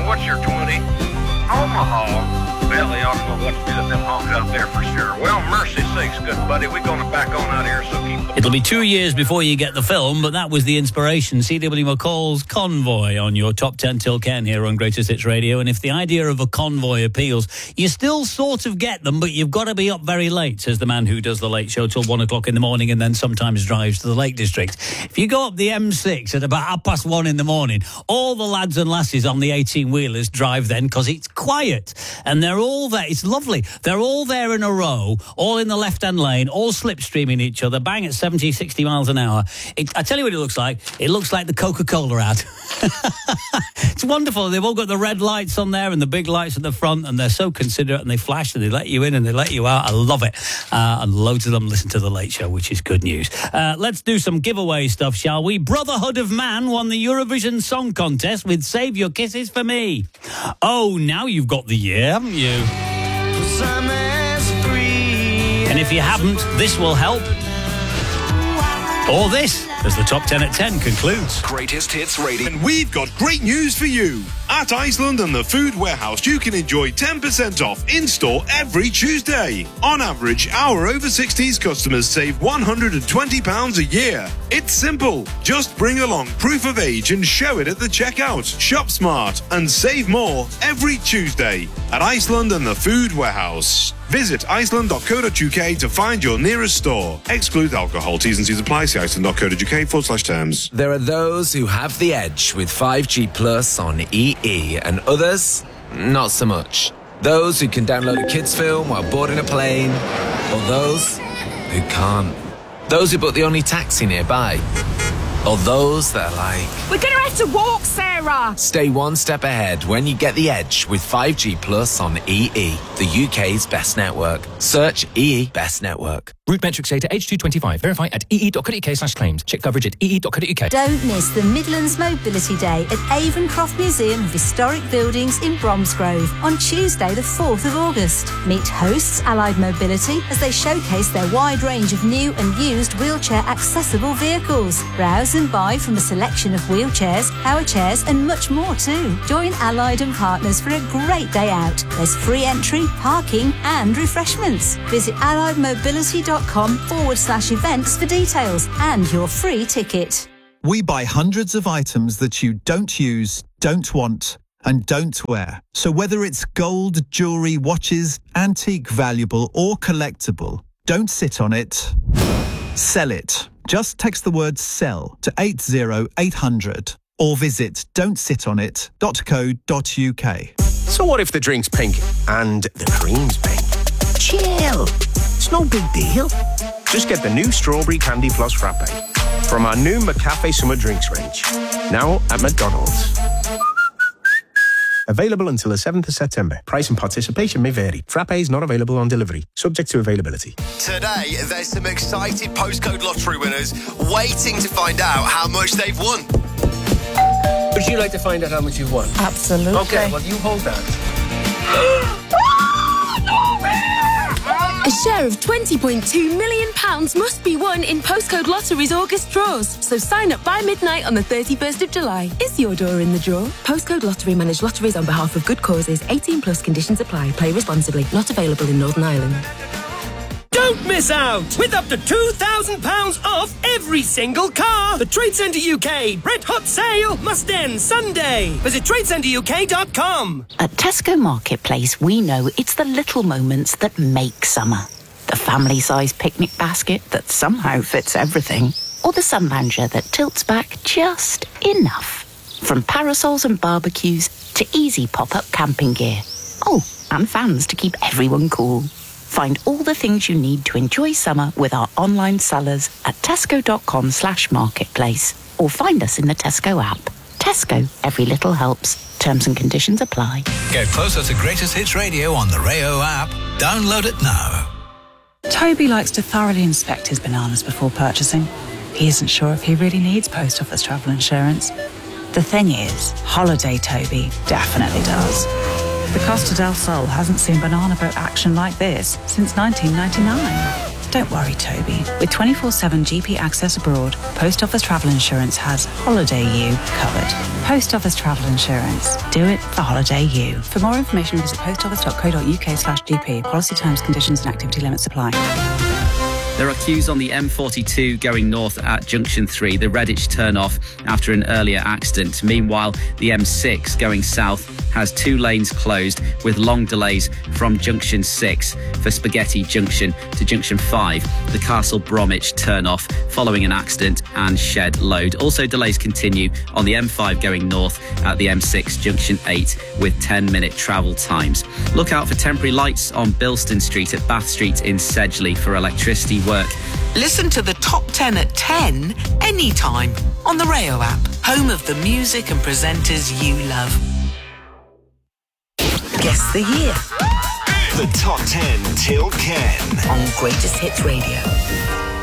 what's your 20? Omaha. Well, they ought to know what to do with them hogs out there for sure. Well, mercy sakes, good buddy. We're going to back on out here, so keep... It'll be 2 years before you get the film, but that was the inspiration. C.W. McCall's Convoy on your Top 10 Till Ken here on Greatest Hits Radio. And if the idea of a convoy appeals, you still sort of get them, but you've got to be up very late, says the man who does the late show till 1 o'clock in the morning and then sometimes drives to the Lake District. If you go up the M6 at about 1:30 in the morning, all the lads and lasses on the 18-wheelers drive then because it's quiet. And they're all there. It's lovely. They're all there in a row, all in the left-hand lane, all slipstreaming each other, bang at 70, 60 miles an hour. I tell you what it looks like. It looks like the Coca-Cola ad. It's wonderful. They've all got the red lights on there and the big lights at the front, and they're so considerate, and they flash and they let you in and they let you out. I love it. And loads of them listen to The Late Show, which is good news. Let's do some giveaway stuff, shall we? Brotherhood of Man won the Eurovision Song Contest with Save Your Kisses for Me. Oh, now you've got the year, haven't you? And if you haven't, this will help. Or this, as the Top 10 at 10 concludes. Greatest Hits Radio. And we've got great news for you. At Iceland and the Food Warehouse, you can enjoy 10% off in-store every Tuesday. On average, our over-60s customers save £120 a year. It's simple. Just bring along proof of age and show it at the checkout. Shop smart and save more every Tuesday at Iceland and the Food Warehouse. Visit iceland.co.uk to find your nearest store. Exclude alcohol. T's and C's apply. See iceland.co.uk/terms. There are those who have the edge with 5G Plus on EE and others, not so much. Those who can download a kids' film while boarding a plane, or those who can't. Those who book the only taxi nearby, or those that are like... We're going to have to walk, Sarah! Stay one step ahead when you get the edge with 5G Plus on EE, the UK's best network. Search EE Best Network. Route metrics data H225. Verify at ee.co.uk/claims. Check coverage at ee.co.uk. Don't miss the Midlands Mobility Day at Avon-Croft Museum of Historic Buildings in Bromsgrove on Tuesday the 4th of August. Meet hosts Allied Mobility as they showcase their wide range of new and used wheelchair accessible vehicles. Browse and buy from a selection of wheelchairs, power chairs and much more too. Join Allied and partners for a great day out. There's free entry, parking and refreshments. Visit alliedmobility.com/events for details and your free ticket. We buy hundreds of items that you don't use, don't want and don't wear. So whether it's gold, jewellery, watches, antique, valuable or collectible, don't sit on it. Sell it. Just text the word SELL to 80800 or visit don'tsitonit.co.uk. So what if the drink's pink and the cream's pink? Chill. It's no big deal. Just get the new Strawberry Candy Floss Frappe from our new McCafe Summer Drinks range. Now at McDonald's. Available until the 7th of September. Price and participation may vary. Frappe is not available on delivery. Subject to availability. Today, there's some excited postcode lottery winners waiting to find out how much they've won. Would you like to find out how much you've won? Absolutely. Okay, well, you hold that. A share of £20.2 million must be won in Postcode Lottery's August draws. So sign up by midnight on the 31st of July. Is your door in the draw? Postcode Lottery manage lotteries on behalf of good causes. 18 plus conditions apply. Play responsibly. Not available in Northern Ireland. Don't miss out! With up to £2,000 off every single car! The Trade Centre UK Red Hot Sale must end Sunday. Visit TradeCenterUK.com. At Tesco Marketplace, we know it's the little moments that make summer. The family-sized picnic basket that somehow fits everything. Or the sun lounger that tilts back just enough. From parasols and barbecues to easy pop-up camping gear. Oh, and fans to keep everyone cool. Find all the things you need to enjoy summer with our online sellers at tesco.com/marketplace or find us in the Tesco app. Tesco, every little helps. Terms and conditions apply. Get closer to Greatest Hits Radio on the Rayo app. Download it now. Toby likes to thoroughly inspect his bananas before purchasing. He isn't sure if he really needs post office travel insurance. The thing is, Holiday Toby definitely does. The Costa del Sol hasn't seen banana boat action like this since 1999. Don't worry, Toby. With 24/7 GP access abroad, Post Office Travel Insurance has Holiday U covered. Post Office Travel Insurance. Do it for Holiday U. For more information, visit postoffice.co.uk/GP. Policy terms, conditions and activity limits apply. There are queues on the M42 going north at Junction 3, the Redditch turn-off after an earlier accident. Meanwhile, the M6 going south has 2 lanes closed with long delays from Junction 6 for Spaghetti Junction to Junction 5, the Castle Bromwich turn-off following an accident and shed load. Also, delays continue on the M5 going north at the M6 Junction 8 with 10-minute travel times. Look out for temporary lights on Bilston Street at Bath Street in Sedgley for electricity work. Listen to the top 10 at 10 anytime on the Rayo app, home of the music and presenters you love. Guess the year. The top 10 till Ken on Greatest Hits Radio.